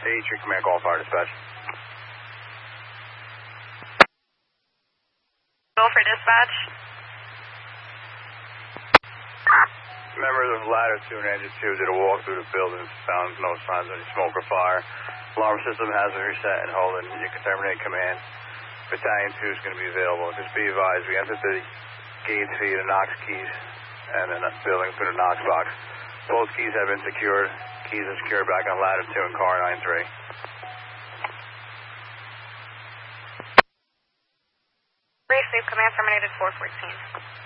83 Command Call Fire Dispatch. Go for dispatch. Members of Ladder 2 and Engine 2 did a walk through the building and found no signs of any smoke or fire. Alarm system has been reset and holding. You can terminate command. Battalion 2 is going to be available. Just be advised, we entered the gate via the Knox keys and then that building through the Knox box. Both keys have been secured. Keys are secured back on Ladder 2 and car 93. Brief, command terminated 414.